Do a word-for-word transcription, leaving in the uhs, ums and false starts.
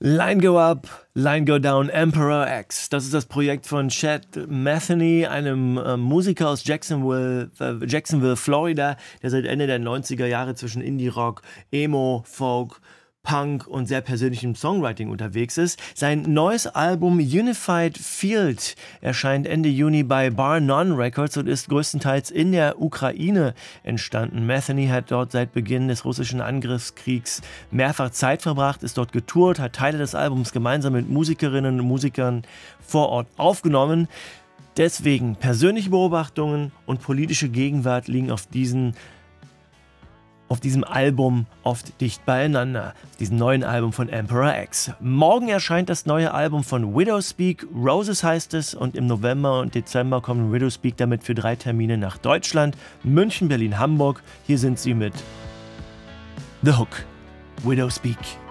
Line Go Up, Line Go Down, Emperor X. Das ist das Projekt von Chad Metheny, einem äh, Musiker aus Jacksonville, äh, Jacksonville, Florida, der seit Ende der neunziger Jahre zwischen Indie-Rock, Emo, Folk, Punk und sehr persönlichem Songwriting unterwegs ist. Sein neues Album Unified Field erscheint Ende Juni bei Bar None Records und ist größtenteils in der Ukraine entstanden. Metheny hat dort seit Beginn des russischen Angriffskriegs mehrfach Zeit verbracht, ist dort getourt, hat Teile des Albums gemeinsam mit Musikerinnen und Musikern vor Ort aufgenommen. Deswegen persönliche Beobachtungen und politische Gegenwart liegen auf diesen auf diesem Album oft dicht beieinander, auf diesem neuen Album von Emperor X. Morgen erscheint das neue Album von Widowspeak, Roses heißt es, und im November und Dezember kommen Widowspeak damit für drei Termine nach Deutschland, München, Berlin, Hamburg. Hier sind sie mit The Hook, Widowspeak.